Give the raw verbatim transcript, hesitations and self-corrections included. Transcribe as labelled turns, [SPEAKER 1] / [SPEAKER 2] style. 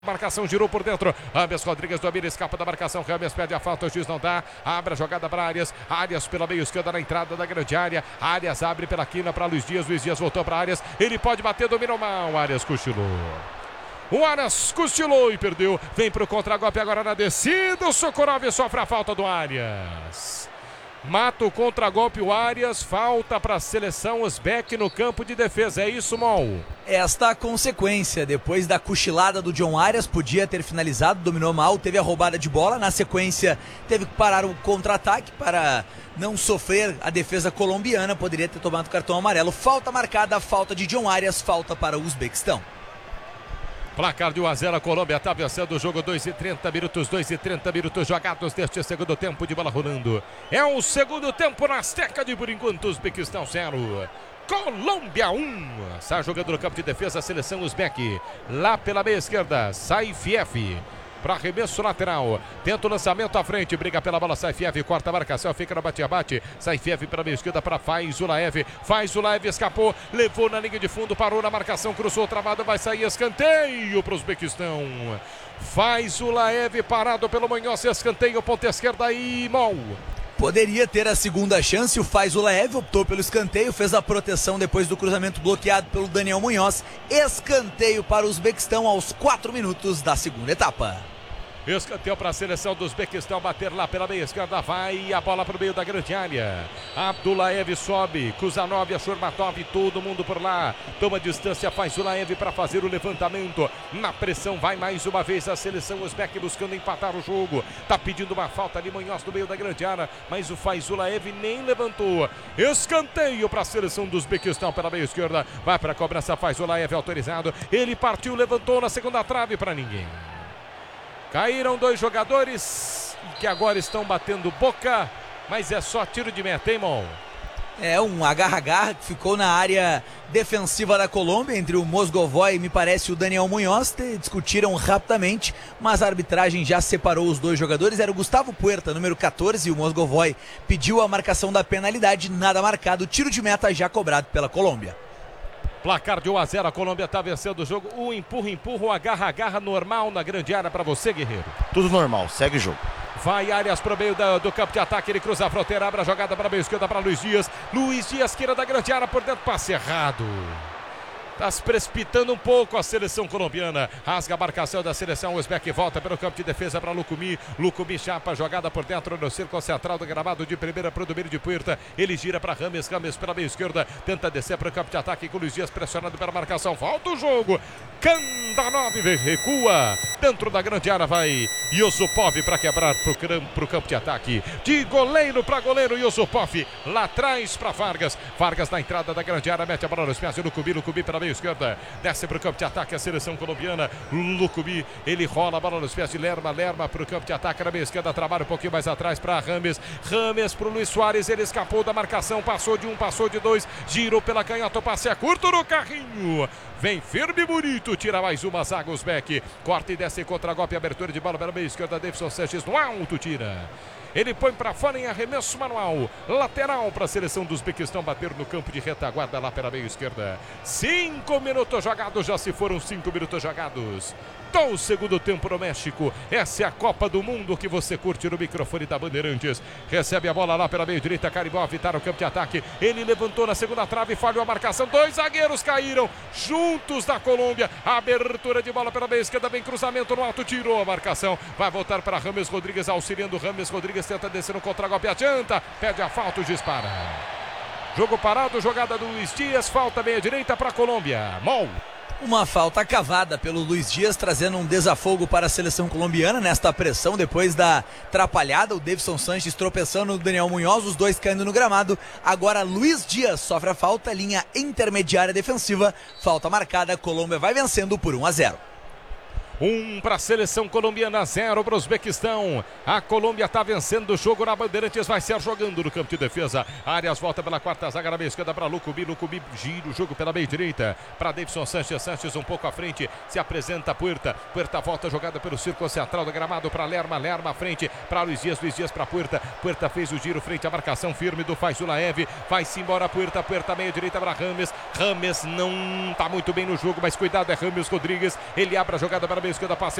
[SPEAKER 1] Marcação girou por dentro. Rames Rodrigues domina, escapa da marcação. Rames pede a falta, o juiz não dá. Abre a jogada para Arias. Arias pela meio esquerda na entrada da grande área. Arias abre pela quina para Luiz Dias. Luiz Dias voltou para Arias. Ele pode bater, dominou mal. Arias cochilou. O Arias cochilou e perdeu. Vem para o contra-golpe agora na descida. O Socorov sofre a falta do Arias. Mata o contra-golpe o Arias, falta para a seleção Uzbek no campo de defesa, é isso, Mol?
[SPEAKER 2] Esta a consequência, depois da cochilada do John Arias, podia ter finalizado, dominou mal, teve a roubada de bola, na sequência teve que parar o contra-ataque para não sofrer a defesa colombiana, poderia ter tomado cartão amarelo, falta marcada, falta de John Arias, falta para o Uzbequistão.
[SPEAKER 1] Placar de um a zero, a Colômbia está vencendo o jogo, dois e trinta minutos, dois e trinta minutos jogados deste segundo tempo de bola rolando. É o segundo tempo na Azteca de por enquanto, Uzbequistão zero. Colômbia um. Está jogando no campo de defesa a seleção Uzbek. Lá pela meia esquerda, Saifiev. Para arremesso lateral, tenta o lançamento à frente, briga pela bola, Saifiev, corta a marcação, fica no bate-abate, Saifiev para a meia esquerda, para Faizulaev, Faizulaev escapou, levou na linha de fundo, parou na marcação, cruzou, travado, vai sair, escanteio para o Uzbequistão. Faizulaev parado pelo Munhoz, escanteio, ponta esquerda e Mol.
[SPEAKER 2] Poderia ter a segunda chance, o Faizulaev optou pelo escanteio, fez a proteção depois do cruzamento bloqueado pelo Daniel Munhoz. Escanteio para o Uzbequistão aos quatro minutos da segunda etapa.
[SPEAKER 1] Escanteio para a seleção do Uzbequistão bater lá pela meia esquerda, vai a bola para o meio da grande área. Abdullaev sobe, Kuzanov, Shurmatov, todo mundo por lá. Toma distância, faz o Laev para fazer o levantamento. Na pressão vai mais uma vez a seleção Uzbek buscando empatar o jogo. Tá pedindo uma falta ali, Munhoz no meio da grande área, mas o Faizulaev nem levantou. Escanteio para a seleção do Uzbequistão pela meia esquerda. Vai para a cobrança, Faizulaev autorizado. Ele partiu, levantou na segunda trave para ninguém. Caíram dois jogadores que agora estão batendo boca, mas é só tiro de meta, hein, Mon?
[SPEAKER 2] É um agarra-agarra que ficou na área defensiva da Colômbia, entre o Mozgovoi e, me parece, o Daniel Munhoz. Discutiram rapidamente, mas a arbitragem já separou os dois jogadores. Era o Gustavo Puerta, número quatorze, e o Mozgovoi pediu a marcação da penalidade, nada marcado, tiro de meta já cobrado pela Colômbia.
[SPEAKER 1] Placar de um a zero, a Colômbia está vencendo o jogo. O empurra, empurra, o agarra, agarra normal na grande área para você, guerreiro.
[SPEAKER 3] Tudo normal, segue o jogo.
[SPEAKER 1] Vai Arias para o meio da, do campo de ataque, ele cruza a fronteira, abre a jogada para a meia esquerda para Luiz Dias. Luiz Dias, queira da grande área por dentro, passe errado. Está se precipitando um pouco a seleção colombiana. Rasga a marcação da seleção Uzbek. Volta pelo campo de defesa para Lucumí. Lucumí chapa, jogada por dentro no círculo central do gramado, de primeira para o domínio de Puerta. Ele gira para Rames. Rames pela meia esquerda. Tenta descer para o campo de ataque com Luiz Dias pressionado pela marcação. Volta o jogo. Kandanov recua. Dentro da grande área vai Yusupov para quebrar para o campo de ataque. De goleiro para goleiro, Yusupov. Lá atrás para Vargas. Vargas na entrada da grande área. Mete a bola nos pés de Lucumí. Lucumí pela meia esquerda, desce para o campo de ataque a seleção colombiana. Lucumí, ele rola a bola nos pés de Lerma, Lerma para o campo de ataque na meia esquerda, trabalha um pouquinho mais atrás para Rames, Rames para o Luiz Soares, ele escapou da marcação, passou de um, passou de dois, girou pela canhota, o passe é curto no carrinho, vem firme e bonito, tira mais uma zaga Uzbek, corta e desce contra golpe, abertura de bola pela meia esquerda, Davidson Sanches no alto, tira. Ele põe para fora em arremesso manual. Lateral para a seleção do Uzbequistão bater no campo de retaguarda lá pela meia esquerda. Cinco minutos jogados, já se foram cinco minutos jogados. Do segundo tempo no México. Essa é a Copa do Mundo que você curte no microfone da Bandeirantes. Recebe a bola lá pela meia direita. Karibov está no campo de ataque. Ele levantou na segunda trave, falhou a marcação. Dois zagueiros caíram juntos da Colômbia. Abertura de bola pela meia esquerda. Bem cruzamento no alto. Tirou a marcação. Vai voltar para Rames Rodrigues, auxiliando Rames Rodrigues. Tenta descer no contra-golpe. Adianta. Pede a falta. O juiz para. Jogo parado. Jogada do Luiz Dias. Falta meia direita para a Colômbia. Mol.
[SPEAKER 2] Uma falta cavada pelo Luiz Dias, trazendo um desafogo para a seleção colombiana nesta pressão depois da atrapalhada. O Davidson Sanches tropeçando no Daniel Munhoz, os dois caindo no gramado. Agora Luiz Dias sofre a falta, linha intermediária defensiva. Falta marcada, Colômbia vai vencendo por um a zero.
[SPEAKER 1] Um para a seleção colombiana, zero para o Uzbequistão. A Colômbia está vencendo o jogo na Bandeirantes, vai ser jogando no campo de defesa. Arias volta pela quarta zaga na meia esquerda para Lucumí. Lucumí gira o jogo pela meia direita para Davidson Sanches. Sanches um pouco à frente, se apresenta Puerta. Puerta volta jogada pelo círculo central do gramado para Lerma. Lerma à frente para Luiz Dias. Luiz Dias para Puerta. Puerta fez o giro frente à marcação firme do Faizulaev. Vai-se embora Puerta. Puerta meia direita para Rames. Rames não está muito bem no jogo, mas cuidado, é Rames Rodrigues. Ele abre a jogada para a meia esquerda, passe